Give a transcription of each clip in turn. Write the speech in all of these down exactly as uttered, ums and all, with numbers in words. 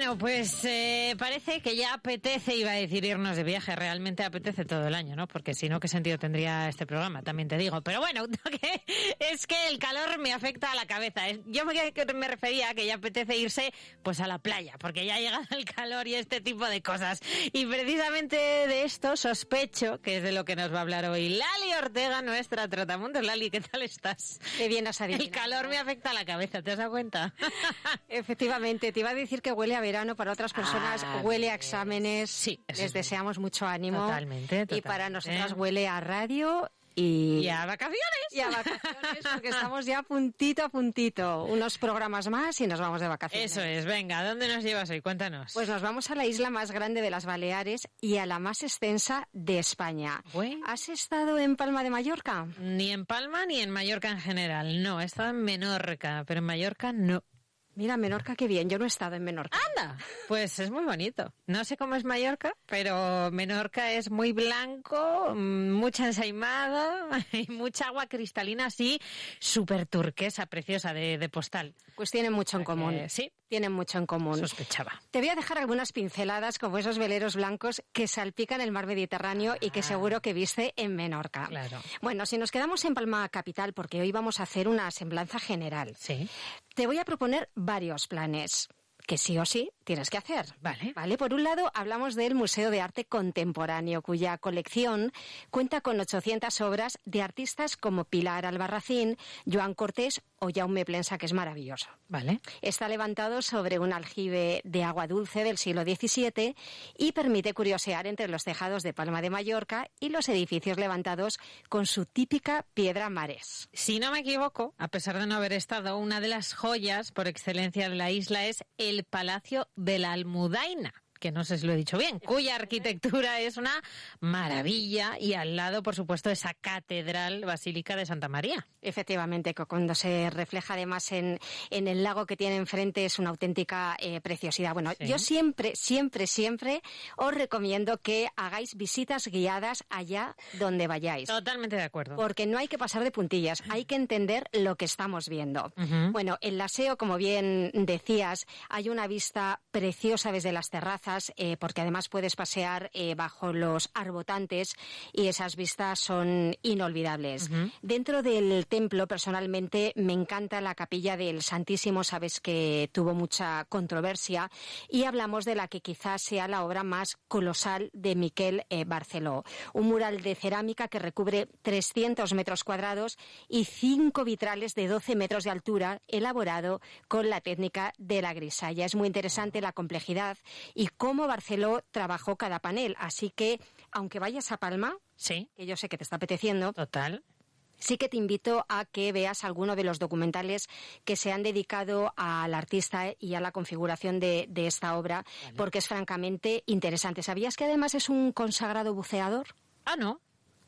Bueno, pues eh, parece que ya apetece, iba a decir irnos de viaje, realmente apetece todo el año, ¿no? Porque si no, ¿qué sentido tendría este programa? También te digo. Pero bueno, que es que el calor me afecta a la cabeza. Yo me, me refería a que ya apetece irse pues a la playa, porque ya ha llegado el calor y este tipo de cosas. Y precisamente de esto sospecho que es de lo que nos va a hablar hoy Lali Ortega, nuestra trotamundos. Lali, ¿qué tal estás? Qué bien has adivinado. El calor me afecta a la cabeza, ¿te has dado cuenta? Efectivamente, te iba a decir que huele a verano, para otras personas ah, huele a exámenes. Sí, les deseamos mucho ánimo. Totalmente, totalmente. Y para nosotras huele a radio y... Y a vacaciones. Y a vacaciones, porque estamos ya puntito a puntito. Unos programas más y nos vamos de vacaciones. Eso es, venga, ¿a dónde nos llevas hoy? Cuéntanos. Pues nos vamos a la isla más grande de las Baleares y a la más extensa de España. Bueno. ¿Has estado en Palma de Mallorca? Ni en Palma ni en Mallorca en general, no. He estado en Menorca, pero en Mallorca no. Mira, Menorca, qué bien. Yo no he estado en Menorca. ¡Anda! Pues es muy bonito. No sé cómo es Mallorca, pero Menorca es muy blanco, mucha ensaimada y mucha agua cristalina así, súper turquesa, preciosa, de, de postal. Pues tienen mucho en común. Eh, sí. Tienen mucho en común. Sospechaba. Te voy a dejar algunas pinceladas como esos veleros blancos que salpican el mar Mediterráneo ah. y que seguro que viste en Menorca. Claro. Bueno, si nos quedamos en Palma Capital, porque hoy vamos a hacer una semblanza general. Sí. Te voy a proponer varios planes que sí o sí tienes que hacer. Vale. Vale. Por un lado, hablamos del Museo de Arte Contemporáneo, cuya colección cuenta con ochocientas obras de artistas como Pilar Albarracín, Joan Cortés o Jaume Plensa, que es maravilloso. Vale. Está levantado sobre un aljibe de agua dulce del siglo diecisiete y permite curiosear entre los tejados de Palma de Mallorca y los edificios levantados con su típica piedra marés. Si no me equivoco, a pesar de no haber estado, una de las joyas por excelencia de la isla es el Palacio de la Almudaina, que no sé si lo he dicho bien, cuya arquitectura es una maravilla y al lado, por supuesto, esa catedral basílica de Santa María. Efectivamente, cuando se refleja además en, en el lago que tiene enfrente es una auténtica eh, preciosidad. Bueno, sí. Yo siempre, siempre, siempre os recomiendo que hagáis visitas guiadas allá donde vayáis. Totalmente de acuerdo. Porque no hay que pasar de puntillas, hay que entender lo que estamos viendo. Uh-huh. Bueno, en la S E O, como bien decías, hay una vista preciosa desde las terrazas, eh, porque además puedes pasear eh, bajo los arbotantes y esas vistas son inolvidables. Uh-huh. Dentro del templo, personalmente, me encanta la capilla del Santísimo, sabes que tuvo mucha controversia, y hablamos de la que quizás sea la obra más colosal de Miquel eh, Barceló. Un mural de cerámica que recubre trescientos metros cuadrados y cinco vitrales de doce metros de altura, elaborado con la técnica de la grisalla. Es muy interesante la complejidad y cómo Barceló trabajó cada panel, así que, aunque vayas a Palma, sí, que yo sé que te está apeteciendo, total, sí que te invito a que veas alguno de los documentales que se han dedicado al artista y a la configuración de, de esta obra, vale, porque es francamente interesante. ¿Sabías que además es un consagrado buceador? Ah, no.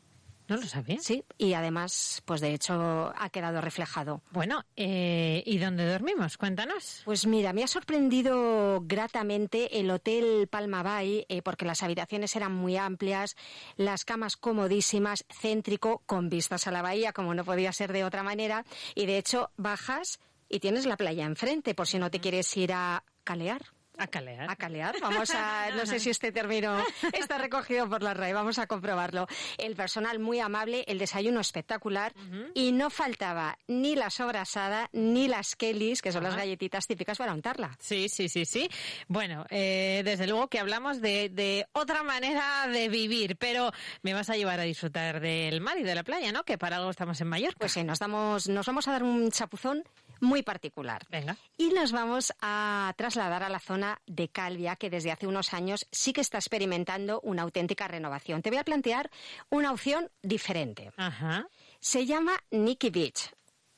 No lo sabía. Sí, y además, pues de hecho, ha quedado reflejado. Bueno, eh, ¿y dónde dormimos? Cuéntanos. Pues mira, me ha sorprendido gratamente el Hotel Palma Bay, eh, porque las habitaciones eran muy amplias, las camas comodísimas, céntrico, con vistas a la bahía, como no podía ser de otra manera, y de hecho bajas y tienes la playa enfrente, por si no te quieres ir a calear. A calear. A calear. Vamos a, no sé si este término está recogido por la R A E, vamos a comprobarlo. El personal muy amable, el desayuno espectacular, uh-huh, y no faltaba ni la sobrasada ni las Kellys, que son uh-huh, las galletitas típicas para untarla. Sí, sí, sí, sí. Bueno, eh, desde luego que hablamos de, de otra manera de vivir, pero me vas a llevar a disfrutar del mar y de la playa, ¿no? Que para algo estamos en Mallorca. Pues sí, nos damos, nos vamos a dar un chapuzón muy particular. Venga. Y nos vamos a trasladar a la zona de Calvia, que desde hace unos años sí que está experimentando una auténtica renovación. Te voy a plantear una opción diferente. Ajá. Se llama Nikki Beach.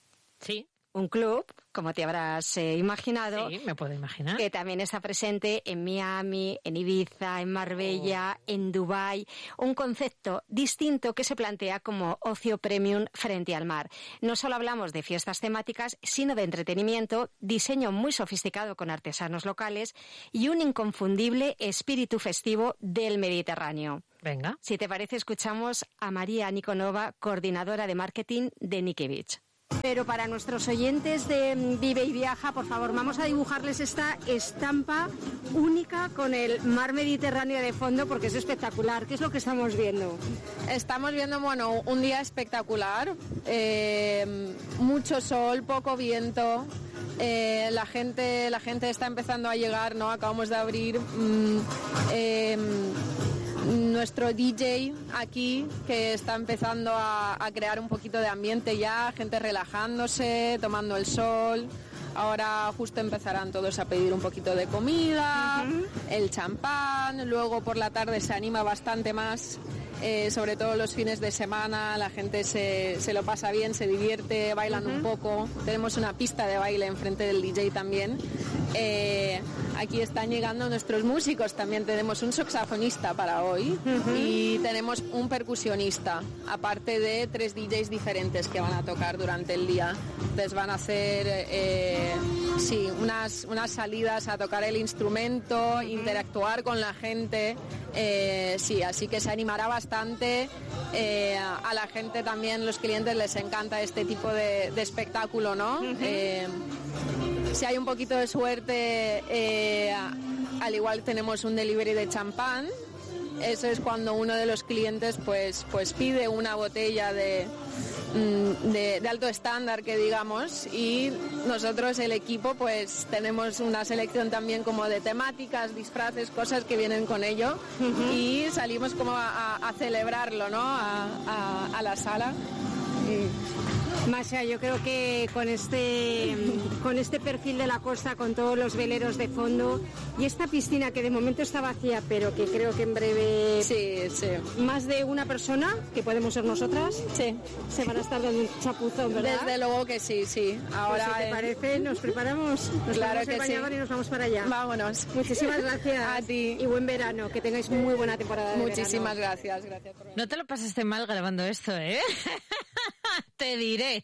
Sí. Un club, como te habrás eh, imaginado. Sí, me puedo imaginar. Que también está presente en Miami, en Ibiza, en Marbella, oh, en Dubái. Un concepto distinto que se plantea como ocio premium frente al mar. No solo hablamos de fiestas temáticas, sino de entretenimiento, diseño muy sofisticado con artesanos locales y un inconfundible espíritu festivo del Mediterráneo. Venga. Si te parece, escuchamos a María Nikonova, coordinadora de marketing de Nikki Beach. Pero para nuestros oyentes de Vive y Viaja, por favor, vamos a dibujarles esta estampa única con el mar Mediterráneo de fondo, porque es espectacular. ¿Qué es lo que estamos viendo? Estamos viendo, bueno, un día espectacular, eh, mucho sol, poco viento. Eh, la gente la gente está empezando a llegar, ¿no? Acabamos de abrir mmm, eh, nuestro D J aquí, que está empezando a, a crear un poquito de ambiente ya, gente relajándose, tomando el sol. Ahora justo empezarán todos a pedir un poquito de comida, uh-huh. el champán, luego por la tarde se anima bastante más. Eh, sobre todo los fines de semana, la gente se, se lo pasa bien, se divierte, bailan uh-huh. un poco. Tenemos una pista de baile enfrente del D J también. Eh, aquí están llegando nuestros músicos, también tenemos un saxofonista para hoy uh-huh. y tenemos un percusionista, aparte de tres D Js diferentes que van a tocar durante el día. Les van a hacer eh, sí, unas, unas salidas a tocar el instrumento, uh-huh. interactuar con la gente. Eh, sí, así que se animará bastante. Eh, a la gente también, los clientes les encanta este tipo de, de espectáculo, ¿no? Uh-huh. Eh, si hay un poquito de suerte, eh, al igual tenemos un delivery de champán. Eso es cuando uno de los clientes pues, pues pide una botella de, de, de alto estándar, que digamos, y nosotros, el equipo, pues tenemos una selección también como de temáticas, disfraces, cosas que vienen con ello, uh-huh. y salimos como a, a, a celebrarlo, ¿no? A, a, a la sala. Y... Masha, yo creo que con este con este perfil de la costa, con todos los veleros de fondo y esta piscina que de momento está vacía, pero que creo que en breve sí, sí. más de una persona, que podemos ser nosotras, sí. se van a estar dando un chapuzón, ¿verdad? Desde luego que sí, sí. Ahora, pues si te eh... parece, nos preparamos, nos claro ponemos el bañador sí. y nos vamos para allá. Vámonos. Muchísimas gracias. A ti. Y buen verano, que tengáis muy buena temporada de Muchísimas verano. gracias, gracias por venir. No te lo pasaste mal grabando esto, ¿eh? Te diré.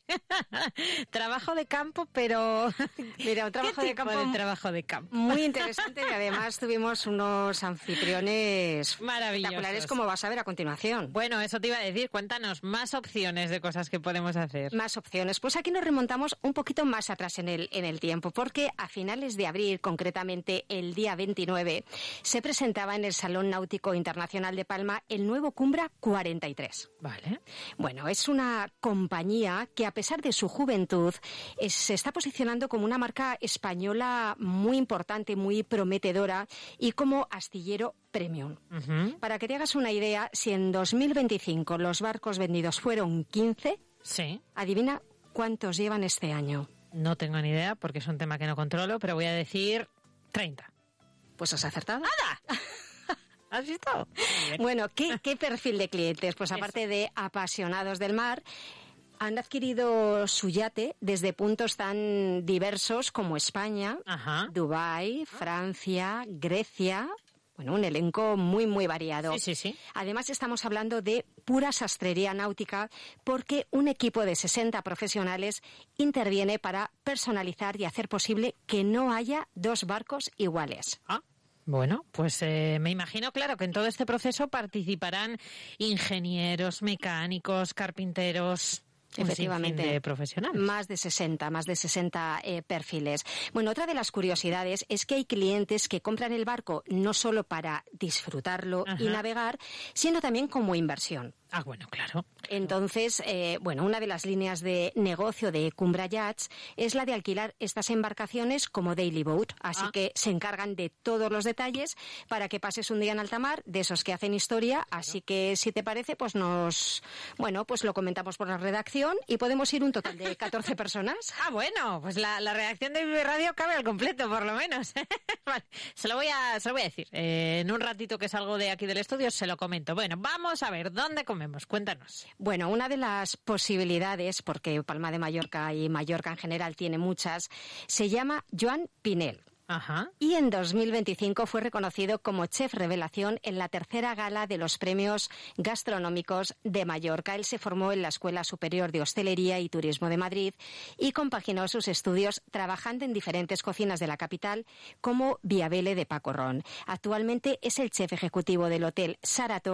Trabajo de campo, pero... Mira, un trabajo ¿Qué de tipo campo de trabajo de campo? Muy interesante, y además tuvimos unos anfitriones maravillosos, espectaculares, como vas a ver a continuación. Bueno, eso te iba a decir. Cuéntanos más opciones de cosas que podemos hacer. Más opciones. Pues aquí nos remontamos un poquito más atrás en el, en el tiempo, porque a finales de abril, concretamente el día veintinueve, se presentaba en el Salón Náutico Internacional de Palma el nuevo Cumbra cuarenta y tres. Vale. Bueno, es una compañía que, a pesar de su juventud, es, se está posicionando como una marca española muy importante, muy prometedora y como astillero premium. Uh-huh. Para que te hagas una idea, si en dos mil veinticinco los barcos vendidos fueron quince, sí. adivina cuántos llevan este año. No tengo ni idea porque es un tema que no controlo, pero voy a decir treinta. Pues has acertado. ¡Nada! ¿Has visto? Bueno, ¿qué, qué perfil de clientes? Pues aparte Eso. de apasionados del mar, han adquirido su yate desde puntos tan diversos como España, Ajá. Dubái, Francia, Grecia. Bueno, un elenco muy, muy variado. Sí, sí, sí. Además, estamos hablando de pura sastrería náutica, porque un equipo de sesenta profesionales interviene para personalizar y hacer posible que no haya dos barcos iguales. Ah. Bueno, pues eh, me imagino, claro, que en todo este proceso participarán ingenieros, mecánicos, carpinteros... Efectivamente, de profesionales. Más de sesenta, más de sesenta eh, perfiles. Bueno, otra de las curiosidades es que hay clientes que compran el barco no solo para disfrutarlo Ajá. y navegar, sino también como inversión. Ah, bueno, claro. Entonces, eh, bueno, una de las líneas de negocio de Cumbra Yachts es la de alquilar estas embarcaciones como daily boat, así ah. que se encargan de todos los detalles para que pases un día en alta mar, de esos que hacen historia, claro. Así que si te parece, pues nos, bueno, pues lo comentamos por la redacción y podemos ir un total de catorce personas. Ah, bueno, pues la, la redacción de Vive Radio cabe al completo, por lo menos. Vale, se lo voy a, se lo voy a decir. Eh, en un ratito que salgo de aquí del estudio se lo comento. Bueno, vamos a ver, ¿dónde comemos? Cuéntanos. Bueno, una de las posibilidades, porque Palma de Mallorca y Mallorca en general tiene muchas, se llama Joan Pinel. Ajá. Y en dos mil veinticinco fue reconocido como chef revelación en la tercera gala de los premios gastronómicos de Mallorca. Él se formó en la Escuela Superior de Hostelería y Turismo de Madrid y compaginó sus estudios trabajando en diferentes cocinas de la capital como Via Vele de Paco Ron. Actualmente es el chef ejecutivo del Hotel Saratoga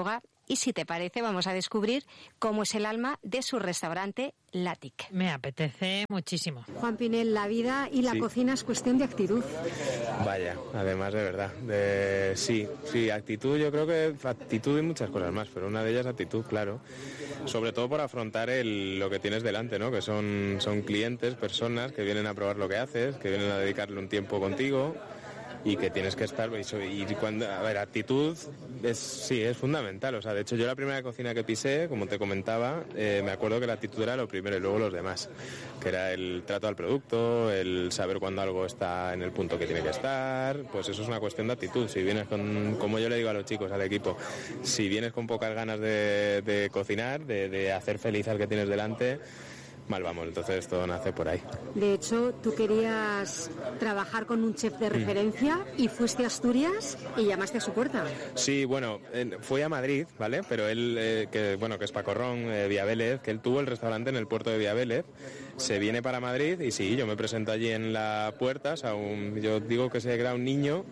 y si te parece vamos a descubrir cómo es el alma de su restaurante Látic. Me apetece muchísimo. Juan Pinel, la vida y la sí. cocina es cuestión de actitud. Vaya, además de verdad. De, sí, sí, actitud, yo creo que actitud y muchas cosas más, pero una de ellas actitud, claro. Sobre todo por afrontar el, lo que tienes delante, ¿no? Que son, son clientes, personas que vienen a probar lo que haces, que vienen a dedicarle un tiempo contigo y que tienes que estar, y cuando, a ver, actitud es, sí, es fundamental, o sea, de hecho yo la primera cocina que pisé, como te comentaba, eh, me acuerdo que la actitud era lo primero y luego los demás, que era el trato al producto, el saber cuándo algo está en el punto que tiene que estar, pues eso es una cuestión de actitud. Si vienes con, como yo le digo a los chicos, al equipo, si vienes con pocas ganas de, de cocinar, de, de hacer feliz al que tienes delante, mal vamos, entonces todo nace por ahí. De hecho, tú querías trabajar con un chef de referencia mm. y fuiste a Asturias y llamaste a su puerta. Sí, bueno, eh, fui a Madrid, ¿vale? Pero él, eh, que bueno, que es Pacorrón, eh, Villavélez, que él tuvo el restaurante en el puerto de Villavélez, se viene para Madrid y sí, yo me presento allí en la puerta, o sea, un, yo digo que se era un niño,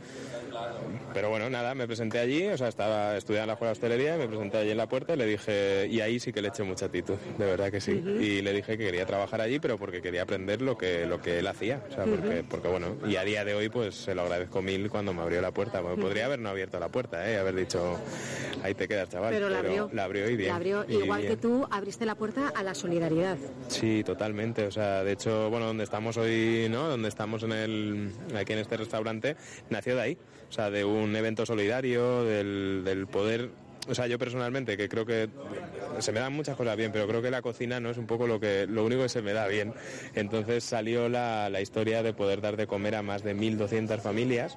pero bueno, nada, me presenté allí, o sea, estaba estudiando en la escuela de hostelería, me presenté allí en la puerta y le dije, y ahí sí que le eché mucha actitud, de verdad que sí, uh-huh. y le dije que quería trabajar allí, pero porque quería aprender lo que lo que él hacía, o sea, uh-huh. porque, porque bueno, y a día de hoy pues se lo agradezco mil cuando me abrió la puerta, uh-huh. podría haber no abierto la puerta, eh, haber dicho, ahí te quedas, chaval, pero, pero la abrió, la abrió y bien. La abrió, y igual bien. Que tú abriste la puerta a la solidaridad. Sí, totalmente, o sea, de hecho, bueno, donde estamos hoy, ¿no? Donde estamos en el, aquí en este restaurante, nació de ahí, o sea, de un evento solidario, del, del poder, o sea, yo personalmente, que creo que se me dan muchas cosas bien, pero creo que la cocina no es un poco lo que lo único que se me da bien. Entonces salió la, la historia de poder dar de comer a más de mil doscientas familias,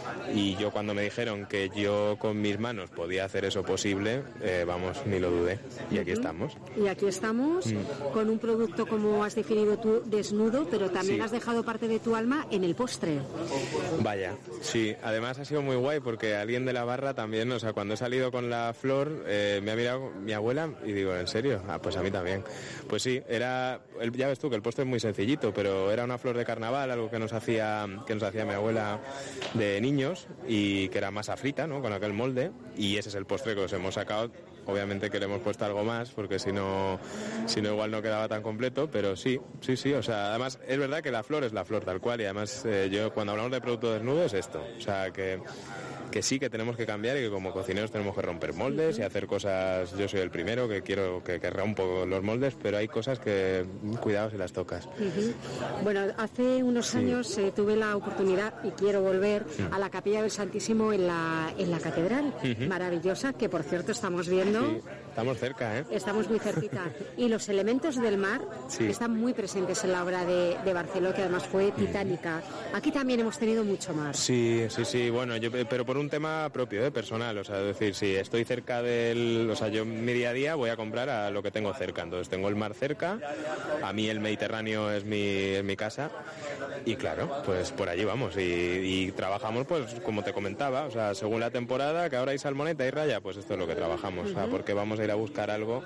y yo cuando me dijeron que yo con mis manos podía hacer eso posible, eh, vamos, ni lo dudé, y aquí uh-huh. estamos. Y aquí estamos, mm. con un producto, como has definido tú, desnudo, pero también sí. has dejado parte de tu alma en el postre. Vaya, sí, además ha sido muy guay porque alguien de la barra también, o sea, cuando he salido con la flor, eh, me ha mirado mi abuela y digo, ¿en serio? Ah, pues a mí también. Pues sí, era, ya ves tú que el postre es muy sencillito, pero era una flor de carnaval, algo que nos hacía, que nos hacía mi abuela de niños, y que era masa frita, ¿no? Con aquel molde, y ese es el postre que os hemos sacado. Obviamente que le hemos puesto algo más, porque si no, si no igual no quedaba tan completo, pero sí, sí, sí, o sea, además es verdad que la flor es la flor tal cual, y además eh, yo cuando hablamos de producto desnudo es esto, o sea, que que sí que tenemos que cambiar y que como cocineros tenemos que romper moldes y hacer cosas. Yo soy el primero que quiero que, que rompo los moldes, pero hay cosas que cuidado si las tocas. Uh-huh. Bueno, hace unos sí. años eh, tuve la oportunidad y quiero volver uh-huh. a la Capilla del Santísimo en la en la catedral, uh-huh. maravillosa, que por cierto estamos viendo. Sí. Estamos cerca, ¿eh? Estamos muy cerquita. Y los elementos del mar sí. están muy presentes en la obra de, de Barceló, que además fue titánica. Aquí también hemos tenido mucho mar. Sí, sí, sí. Bueno, yo, pero por un tema propio, ¿eh? Personal. O sea, es decir, si estoy cerca del... O sea, yo mi día a día voy a comprar a lo que tengo cerca. Entonces tengo el mar cerca, a mí el Mediterráneo es mi, es mi casa. Y claro, pues por allí vamos. Y, y trabajamos, pues, como te comentaba, o sea, según la temporada, que ahora hay salmoneta y raya, pues esto es lo que trabajamos. Uh-huh. O sea, porque vamos a ir a buscar algo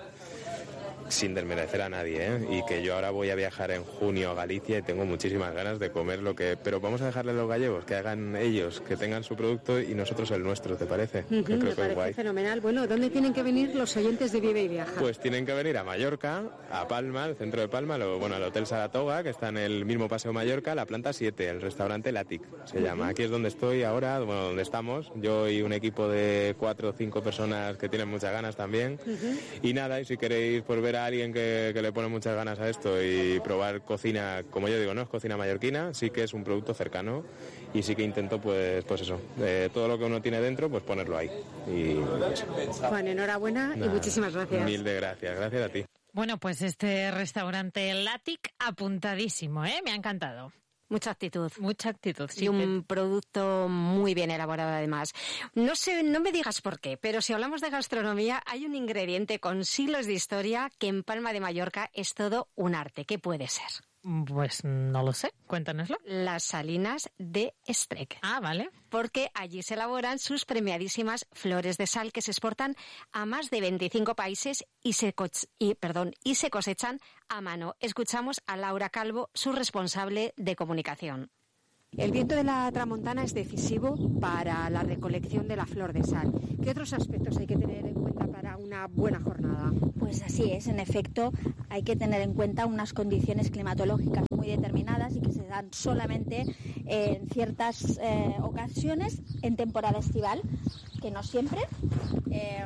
sin desmerecer a nadie, ¿eh? Y que yo ahora voy a viajar en junio a Galicia y tengo muchísimas ganas de comer lo que... Pero vamos a dejarle a los gallegos, que hagan ellos, que tengan su producto y nosotros el nuestro, ¿te parece? Uh-huh, creo me que parece es guay. Fenomenal. Bueno, ¿dónde tienen que venir los oyentes de Vive y Viaja? Pues tienen que venir a Mallorca, a Palma, el centro de Palma, lo, bueno, al Hotel Saratoga, que está en el mismo Paseo Mallorca, la planta siete, el restaurante Látic, se uh-huh. llama. Aquí es donde estoy ahora, bueno, donde estamos, yo y un equipo de cuatro o cinco personas que tienen muchas ganas también. Uh-huh. Y nada, y si queréis pues ver a alguien que, que le pone muchas ganas a esto y probar cocina, como yo digo, no es cocina mallorquina, sí que es un producto cercano y sí que intento pues pues eso, eh, todo lo que uno tiene dentro, pues ponerlo ahí. Y eso. Juan, enhorabuena Nada, y muchísimas gracias. Mil de gracias, gracias a ti. Bueno, pues este restaurante Látic apuntadísimo, ¿eh? Me ha encantado. Mucha actitud. Mucha actitud, sí. Y un producto muy bien elaborado además. No sé, no me digas por qué, pero si hablamos de gastronomía, hay un ingrediente con siglos de historia que en Palma de Mallorca es todo un arte. ¿Qué puede ser? Pues no lo sé, cuéntanoslo. Las salinas de Estrec. Ah, vale. Porque allí se elaboran sus premiadísimas flores de sal que se exportan a más de veinticinco países y se, co- y, perdón, y se cosechan a mano. Escuchamos a Laura Calvo, su responsable de comunicación. El viento de la tramontana es decisivo para la recolección de la flor de sal. ¿Qué otros aspectos hay que tener en cuenta para una buena jornada? Pues así es, en efecto, hay que tener en cuenta unas condiciones climatológicas muy determinadas y que se dan solamente en ciertas eh, ocasiones en temporada estival, que no siempre. Eh,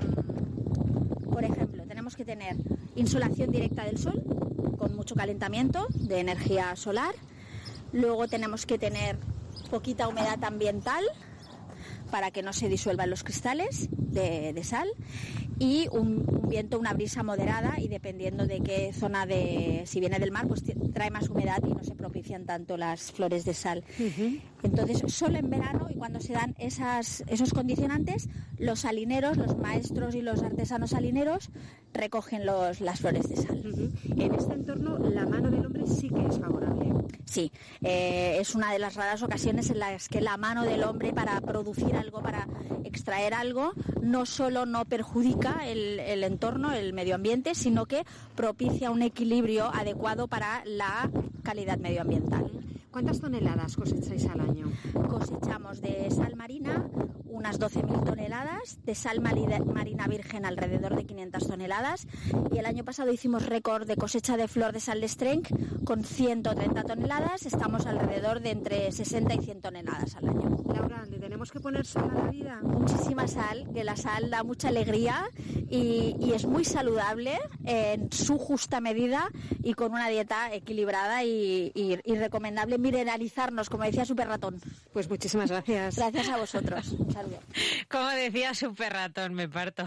por ejemplo, tenemos que tener insolación directa del sol, con mucho calentamiento de energía solar. Luego tenemos que tener poquita humedad ambiental para que no se disuelvan los cristales de, de sal, y un, un viento, una brisa moderada, y dependiendo de qué zona, de si viene del mar, pues trae más humedad y no se propician tanto las flores de sal. Uh-huh. Entonces, solo en verano, y cuando se dan esas, esos condicionantes, los salineros, los maestros y los artesanos salineros recogen los, las flores de sal. Uh-huh. En este entorno, la mano del hombre sí que es favorable. Sí, eh, es una de las raras ocasiones en las que la mano del hombre para producir algo, para extraer algo, no solo no perjudica el, el entorno, el medio ambiente, sino que propicia un equilibrio adecuado para la calidad medioambiental. ¿Cuántas toneladas cosecháis al año? Cosechamos de sal marina unas doce mil toneladas, de sal marina virgen alrededor de quinientas toneladas, y el año pasado hicimos récord de cosecha de flor de sal de Strenc con ciento treinta toneladas. Estamos alrededor de entre sesenta y cien toneladas al año. Laura, ¿le tenemos que poner sal a la vida? Muchísima sal, que la sal da mucha alegría y, y es muy saludable en su justa medida y con una dieta equilibrada y, y, y recomendable mineralizarnos, como decía Super Ratón. Pues muchísimas gracias. Gracias a vosotros. Un saludo. Como decía Super Ratón, me parto.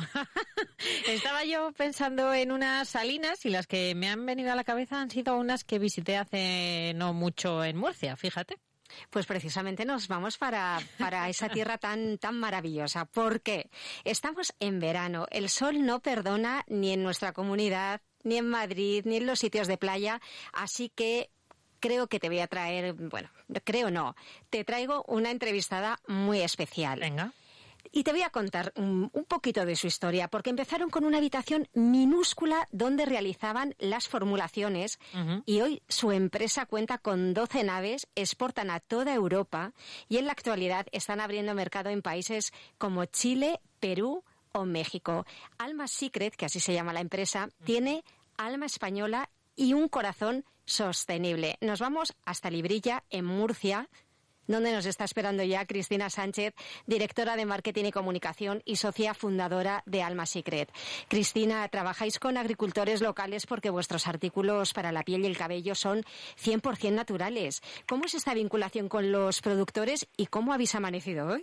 Estaba yo pensando en unas salinas, y las que me han venido a la cabeza han sido unas que visité hace no mucho en Murcia, fíjate. Pues precisamente nos vamos para, para esa tierra tan, tan maravillosa, porque estamos en verano, el sol no perdona ni en nuestra comunidad, ni en Madrid, ni en los sitios de playa, así que creo que te voy a traer, bueno, creo no, te traigo una entrevistada muy especial. Venga. Y te voy a contar un, un poquito de su historia, porque empezaron con una habitación minúscula donde realizaban las formulaciones, uh-huh. y hoy su empresa cuenta con doce naves, exportan a toda Europa y en la actualidad están abriendo mercado en países como Chile, Perú o México. Alma Secret, que así se llama la empresa, uh-huh. tiene alma española y un corazón sostenible. Nos vamos hasta Librilla, en Murcia, donde nos está esperando ya Cristina Sánchez, directora de Marketing y Comunicación y socia fundadora de Alma Secret. Cristina, trabajáis con agricultores locales porque vuestros artículos para la piel y el cabello son cien por ciento naturales. ¿Cómo es esta vinculación con los productores y cómo habéis amanecido hoy?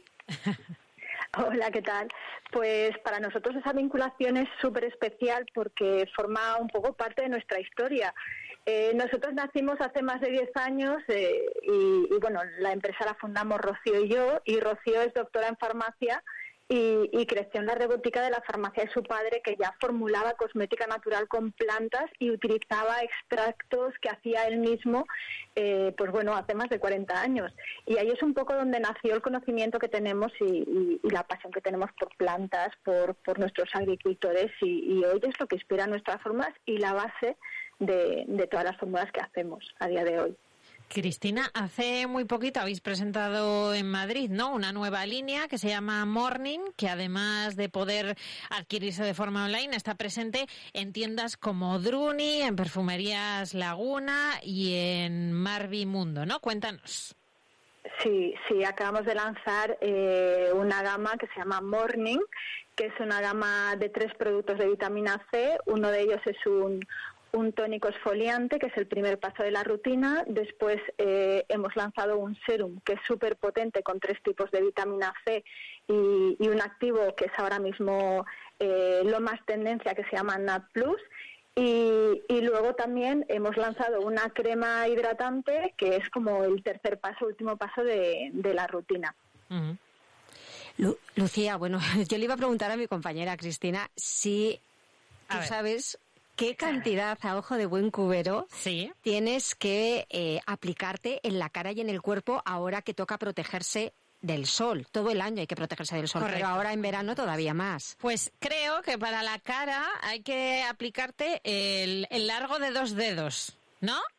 Hola, ¿qué tal? Pues para nosotros esa vinculación es súper especial porque forma un poco parte de nuestra historia. Eh, nosotros nacimos hace más de diez años eh, y, y, bueno, la empresa la fundamos Rocío y yo, y Rocío es doctora en farmacia y, y creció en la robótica de la farmacia de su padre, que ya formulaba cosmética natural con plantas y utilizaba extractos que hacía él mismo, eh, pues bueno, hace más de cuarenta años. Y ahí es un poco donde nació el conocimiento que tenemos y, y, y la pasión que tenemos por plantas, por, por nuestros agricultores, y, y hoy es lo que inspira nuestras formas y la base De, de todas las fórmulas que hacemos a día de hoy. Cristina, hace muy poquito habéis presentado en Madrid, ¿no?, una nueva línea que se llama Morning, que además de poder adquirirse de forma online, está presente en tiendas como Druni, en Perfumerías Laguna y en Marvi Mundo, ¿no? Cuéntanos. Sí, sí, acabamos de lanzar eh, una gama que se llama Morning, que es una gama de tres productos de vitamina C. Uno de ellos es un un tónico exfoliante, que es el primer paso de la rutina. Después eh, hemos lanzado un serum que es súper potente con tres tipos de vitamina C y, y un activo que es ahora mismo eh, lo más tendencia, que se llama Nat Plus. Y, y luego también hemos lanzado una crema hidratante que es como el tercer paso, último paso de, de la rutina. Uh-huh. Lu- Lucía, bueno, yo le iba a preguntar a mi compañera Cristina si tú sabes qué cantidad, a ojo de buen cubero, sí, tienes que eh, aplicarte en la cara y en el cuerpo ahora que toca protegerse del sol. Todo el año hay que protegerse del sol, correcto, pero ahora en verano todavía más. Pues creo que para la cara hay que aplicarte el, el largo de dos dedos, ¿no?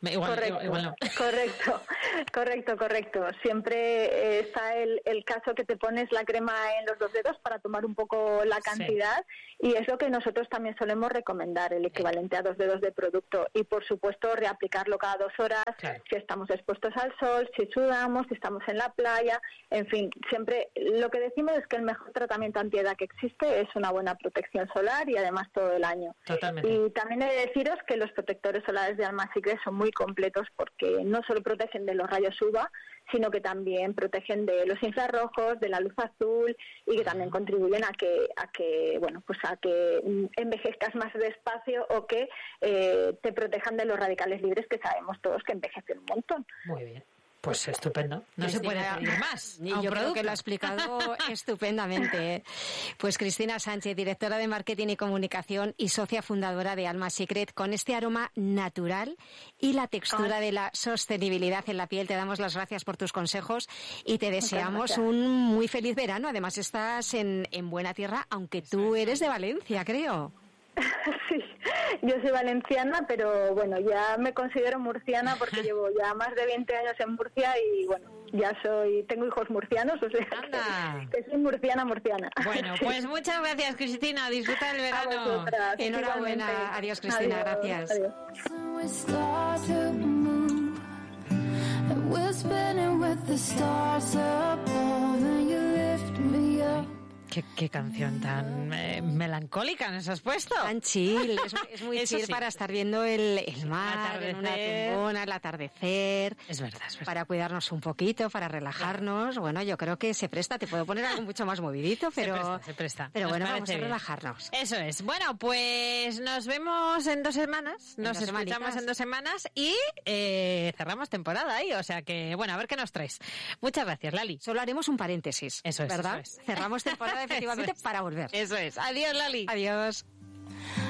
Igual, correcto, igual no. correcto, correcto, correcto. Siempre eh, está el, el caso que te pones la crema en los dos dedos para tomar un poco la cantidad, sí. Y es lo que nosotros también solemos recomendar, el equivalente a dos dedos de producto. Y por supuesto reaplicarlo cada dos horas, claro. Si estamos expuestos al sol, si sudamos, si estamos en la playa, en fin, siempre lo que decimos es que el mejor tratamiento antiedad que existe es una buena protección solar y además todo el año. Totalmente. Y también he de deciros que los protectores solares de Alma Secret son muy completos porque no solo protegen de los rayos U V A, sino que también protegen de los infrarrojos, de la luz azul y que también contribuyen a que a que bueno pues a que envejezcas más despacio o que eh, te protejan de los radicales libres que sabemos todos que envejecen un montón. Muy bien. Pues estupendo. No se puede pedir más. Y yo creo que lo ha explicado estupendamente. Pues Cristina Sánchez, directora de Marketing y Comunicación y socia fundadora de Alma Secret, con este aroma natural y la textura Ay. de la sostenibilidad en la piel. Te damos las gracias por tus consejos y te deseamos un muy feliz verano. Además estás en, en buena tierra, aunque tú eres de Valencia, creo. Sí, yo soy valenciana, pero bueno, ya me considero murciana porque llevo ya más de veinte años en Murcia y bueno, ya soy, tengo hijos murcianos, o sea, que, que soy murciana, murciana. Bueno, pues muchas gracias, Cristina, disfruta del verano. Enhorabuena, adiós, Cristina, adiós, gracias. Adiós. ¿Qué, qué canción tan eh, melancólica nos has puesto? Tan chill, es, es muy chill sí. Para estar viendo el, el mar, en una tembona, el atardecer. Es verdad, es verdad. Para cuidarnos un poquito, para relajarnos. Claro. Bueno, yo creo que se presta, te puedo poner algo mucho más movidito, pero... Se presta, se presta. Pero nos bueno, vamos a bien. relajarnos. Eso es. Bueno, pues nos vemos en dos semanas, nos dos escuchamos semanitas. en dos semanas y eh, cerramos temporada ahí, o sea que, bueno, a ver qué nos traes. Muchas gracias, Lali. Solo haremos un paréntesis, eso es, ¿verdad? Eso es. Cerramos temporada efectivamente es. para volver. Eso es. Adiós, Lali. Adiós.